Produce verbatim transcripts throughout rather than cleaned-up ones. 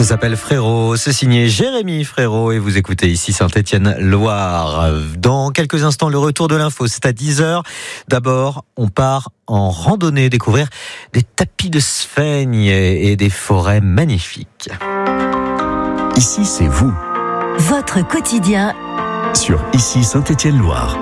Ça s'appelle Frérot, c'est signé Jérémy Frérot et vous écoutez ici Saint-Étienne-Loire. Dans quelques instants, le retour de l'info, c'est à dix heures. D'abord, on part en randonnée, découvrir des tapis de sphaigne et des forêts magnifiques. Ici, c'est vous. Votre quotidien Sur Ici Saint-Étienne-Loire.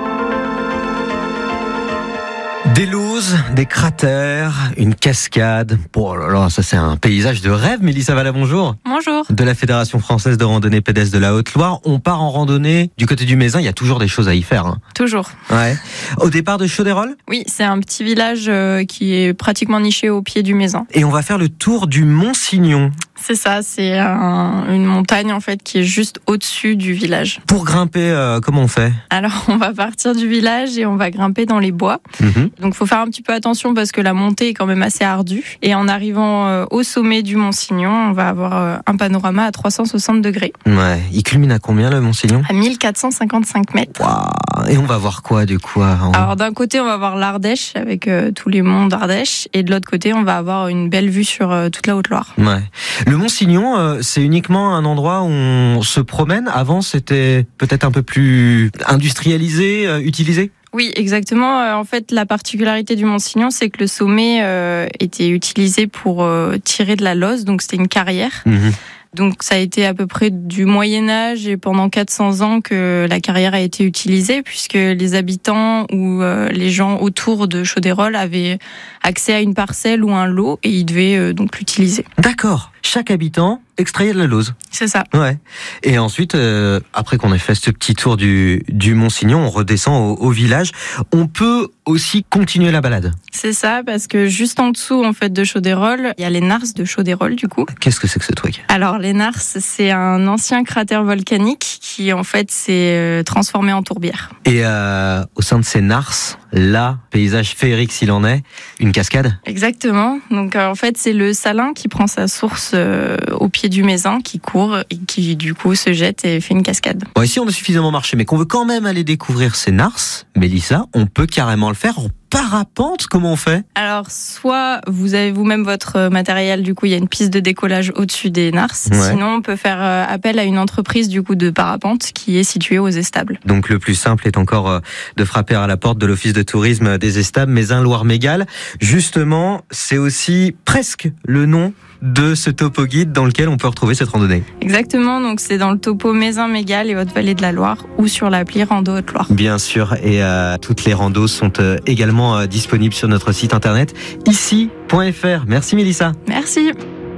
Des lauses, des cratères, une cascade. Oh là là, ça c'est un paysage de rêve. Mélissa Valla, bonjour. Bonjour. De la Fédération Française de Randonnée Pédestre de la Haute-Loire. On part en randonnée du côté du Mézin. Il y a toujours des choses à y faire. Hein. Toujours. Ouais. Au départ de Chauderolles ? Oui, c'est un petit village euh, qui est pratiquement niché au pied du Mézin. Et on va faire le tour du Mont-Signon. C'est ça, c'est un, une montagne en fait qui est juste au-dessus du village. Pour grimper, euh, comment on fait ? Alors on va partir du village et on va grimper dans les bois. Mmh. Donc faut faire un petit peu attention parce que la montée est quand même assez ardue. Et en arrivant euh, au sommet du Mont-Signon, on va avoir euh, un panorama à trois cent soixante degrés. Ouais. Il culmine à combien le Mont-Signon ? À mille quatre cent cinquante-cinq mètres. Waouh. Et on va voir quoi du coup en... Alors d'un côté on va voir l'Ardèche avec euh, tous les monts d'Ardèche et de l'autre côté on va avoir une belle vue sur euh, toute la Haute-Loire. Ouais. Le Mont-Signon, euh, c'est uniquement un endroit où on se promène. Avant c'était peut-être un peu plus industrialisé, euh, utilisé ? Oui, exactement. En fait, la particularité du Mont-Signon, c'est que le sommet euh, était utilisé pour euh, tirer de la loze, donc c'était une carrière. Mmh. Donc ça a été à peu près du Moyen-Âge et pendant quatre cents ans que la carrière a été utilisée, puisque les habitants ou euh, les gens autour de Chauderolles avaient accès à une parcelle ou un lot et ils devaient euh, donc l'utiliser. D'accord. Chaque habitant extrayait de la lauze. C'est ça. Ouais. Et ensuite, euh, après qu'on ait fait ce petit tour du, du Mont-Signon, on redescend au, au village. On peut aussi continuer la balade. C'est ça, parce que juste en dessous en fait de Chauderolles, il y a les Nars de Chauderolles du coup. Qu'est-ce que c'est que ce truc ? Alors les Nars, c'est un ancien cratère volcanique qui en fait s'est transformé en tourbière. Et euh, au sein de ces Nars, là, paysage féerique s'il en est, une cascade ? Exactement. Donc euh, en fait, c'est le Salin qui prend sa source euh, au pied du Mézin, qui court et qui du coup se jette et fait une cascade. Bon, ici on a suffisamment marché, mais qu'on veut quand même aller découvrir ces Nars, Mélissa, on peut carrément le faire en parapente. Comment on fait ? Alors soit vous avez vous-même votre matériel, du coup il y a une piste de décollage au-dessus des Nars. Ouais. Sinon on peut faire appel à une entreprise du coup de parapente qui est située aux Estables. Donc le plus simple est encore de frapper à la porte de l'office de tourisme des Estables, Mézin-Loire-Mégale. Justement, c'est aussi presque le nom de ce topo guide dans lequel on peut retrouver cette randonnée. Exactement, donc c'est dans le topo Mézin-Mégale et Haute-Vallée de la Loire ou sur l'appli Rando Haute-Loire. Bien sûr, et euh, toutes les randos sont euh, également euh, disponibles sur notre site internet ici point f r. Merci Mélissa. Merci.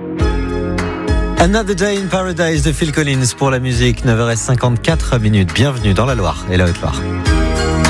Another Day in Paradise de Phil Collins pour la musique, neuf heures cinquante-quatre minutes. Bienvenue dans la Loire et la Haute-Loire.